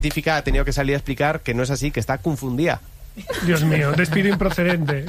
científica ha tenido que salir a explicar que no es así, que está confundida. Dios mío, despido improcedente.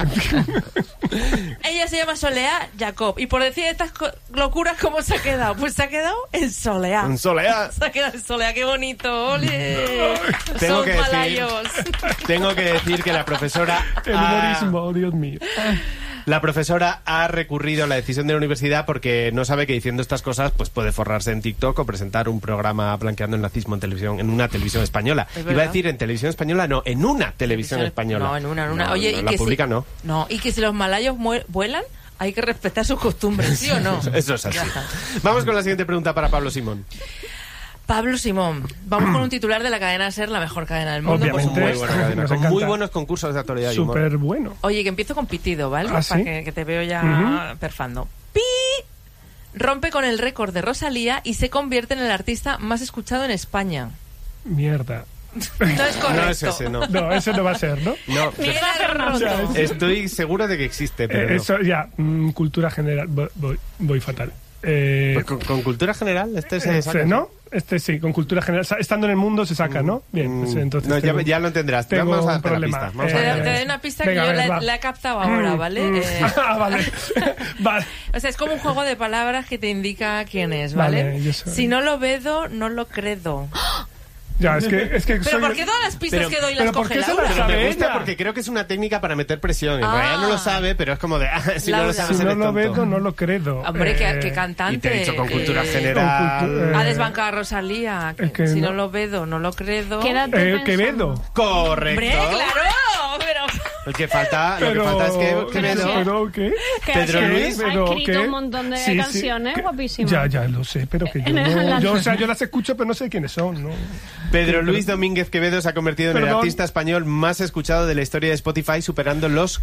Ella se llama Soleá Jacob. Y por decir estas locuras, ¿cómo se ha quedado? Pues se ha quedado en Soleá. En Soleá. Se ha quedado en Soleá, qué bonito. ¡Ole! Tengo Son malayos. Tengo que decir que la profesora... El humorismo, Dios mío. La profesora ha recurrido a la decisión de la universidad porque no sabe que diciendo estas cosas pues puede forrarse en TikTok o presentar un programa blanqueando el nazismo en televisión, en una televisión española. Iba a decir en televisión española, no, en una televisión española. No, en una. Oye, no, y la que pública si, no. No, y que si los malayos vuelan, hay que respetar sus costumbres, ¿sí o no? Eso es así. Vamos con la siguiente pregunta para Pablo Simón. Pablo Simón, vamos con un titular de la cadena SER, la mejor cadena del mundo, Obviamente. por Muy supuesto. buena cadena, Nos con encanta. muy buenos concursos de actualidad y humor. Súper bueno. Oye, que empiezo con pitido, ¿vale? ¿Ah, sí? Para que te veo ya perfando. ¡Pi! Rompe con el récord de Rosalía y se convierte en el artista más escuchado en España. Mierda. No es correcto. No es ese, no. No, ese no va a ser, ¿no? No, Miguel Roto. estoy seguro de que existe, pero no. Eso ya, cultura general. Voy fatal. Pues con cultura general, este se saca. ¿No? Este sí, con cultura general. Estando en el mundo se saca, ¿no? Bien, pues entonces. No, tengo- ya lo entenderás. tengo Vamos a un darte la problema. pista. Vamos a Te darte la doy pista. una pista Venga, que a yo ver, va. la he captado ahora, ¿vale? Vale. Vale. O sea, es como un juego de palabras que te indica quién es, ¿vale? Vale, yo soy- Si no lo vedo, no lo credo. Ya, es que Pero soy- ¿por qué todas las pistas Pero- que doy las pero ¿por coge qué se Laura? las Pero me sabe gusta ella? porque creo que es una técnica para meter presión. En Ah. realidad no lo sabe, pero es como de... si no lo Laura. sabes, Si no eres lo tonto. veo, no lo credo. Hombre, que cantante. Y te he dicho con que cultura Con general. cultu- Ha desbancado a Rosalía. Que Es que si no. no lo veo, no lo credo. Quédate pensando. Quevedo. Correcto. ¡Hombre, claro! Pero... Lo que falta es que Quevedo. ¿Pero qué? Que Pedro ha Luis, escrito ¿qué? un montón de Sí, canciones que- guapísimas. Ya lo sé, pero que yo no... yo las escucho, pero no sé quiénes son, ¿no? Pedro Luis Domínguez Quevedo se ha convertido en el Perdón. artista español más escuchado de la historia de Spotify, superando los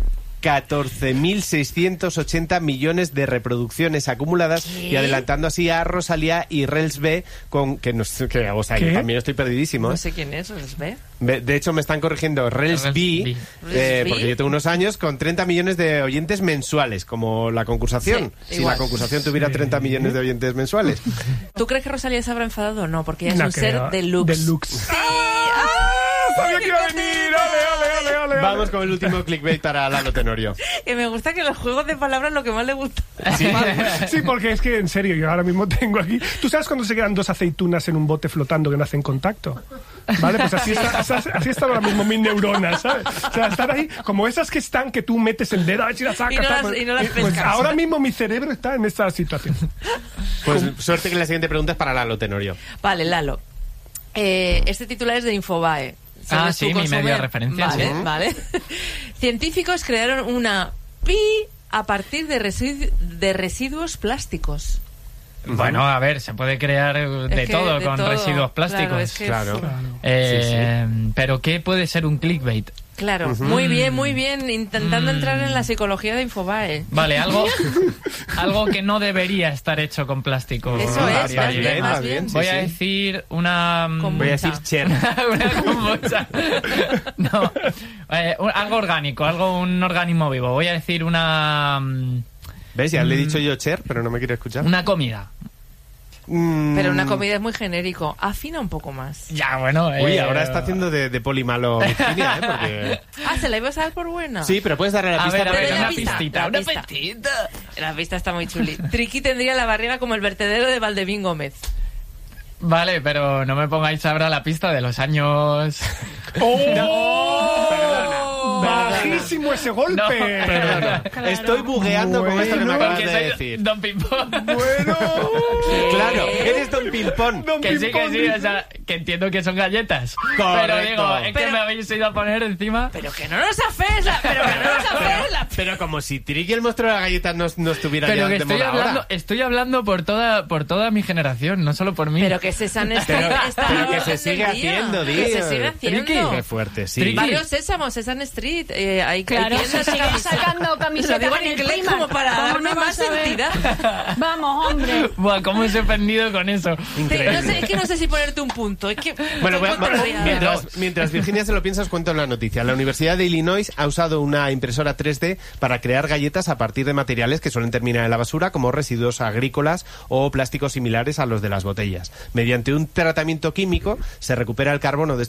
14.680 millones de reproducciones acumuladas y adelantando así a Rosalía y Rels B, o sea, ¿Qué? yo también estoy perdidísimo. No sé quién es, ¿os ve? De hecho, me están corrigiendo Rels Rels B, B. porque yo tengo unos años con 30 millones de oyentes mensuales, como la concursación. Sí, si igual. la concursación tuviera 30 millones de oyentes mensuales. ¿Tú crees que Rosalía se habrá enfadado o no? Porque ella es No un ser creo. deluxe. Deluxe. Sí. Sabía ¡Ay, que iba a qué venir. contenta! Ole. Vamos con el último clickbait para Lalo Tenorio. Que me gusta que los juegos de palabras lo que más le gusta. Sí, porque es que, en serio, yo ahora mismo tengo aquí... ¿Tú sabes cuando se quedan dos aceitunas en un bote flotando que no hacen contacto? ¿Vale? Pues así están ahora mismo mis neuronas, ¿sabes? O sea, están ahí como esas que están, que tú metes el dedo a ver si las sacas. Y no ¿sabes? las- y no las Pues pescas. ahora mismo mi cerebro está en esta situación. Pues suerte que la siguiente pregunta es para Lalo Tenorio. Vale, Lalo. Este titular es de Infobae. ¿Sabes sí, tú mi consume? medio de referencia, Vale, sí. vale. Científicos crearon una pi a partir de residuos plásticos. Bueno, a ver, se puede crear de Es que todo de con todo. residuos plásticos. Claro, es que Claro. sí. Pero ¿qué puede ser un clickbait? Claro, muy bien, intentando entrar en la psicología de Infobae. Vale, algo que no debería estar hecho con plástico. Eso es, Vale, más bien, más más bien, bien. sí, Voy a sí. decir una... Con Voy a mucha. decir Cher. una kombucha. No, algo orgánico, un organismo vivo. Voy a decir una ¿Ves? Ya le he dicho yo Cher, pero no me quiere escuchar. una comida. Pero una comida es muy genérico. Afina un poco más. Ya, bueno. Uy, ahora está haciendo de poli malo Virginia, ¿eh? Porque... ¿Se la ibas a dar por buena? Sí, pero puedes darle la A pista. ver, Te doy porque- la una pista, pistita, la una pista. pistita. La pista está muy chuli. Triqui tendría la barriga como el vertedero de Valdevín Gómez. Vale, pero no me pongáis ahora la pista de los años... Bajísimo ese golpe. No, Perdona. Estoy bugueando con esto que me Bueno. acabas Porque de soy decir. Don Pimpón. Bueno. Claro, eres Don Pimpón. Don Que sí, Pimpón. o sea, que entiendo que son galletas. Correcto. Pero digo, es que Pero- me habéis ido a poner encima... Pero que no nos afes la... Pero como si Triqui el monstruo de la galleta no estuviera Pero ya que de moda ahora. estoy hablando por toda mi generación, no solo por mí. Pero que Sesame Street está pero a la que orden se sigue del día. haciendo, Que tío. se sigue haciendo. Qué fuerte, sí. Triqui. Barrio Sésamo, Sesame Street. Madrid. Hay Claro, tiendas se siguen sacando camisetas Lo digo en en el inglés Primark. como para ¿Cómo darme no más vas a ver? entidad. Vamos, hombre. Buah, cómo os he ofendido con eso. No sé, es que no sé si ponerte un punto. Es que Bueno, estoy contrariada. mientras Virginia se lo piensa, os cuento la noticia. La Universidad de Illinois ha usado una impresora 3D para crear galletas a partir de materiales que suelen terminar en la basura, como residuos agrícolas o plásticos similares a los de las botellas. Mediante un tratamiento químico se recupera el carbono de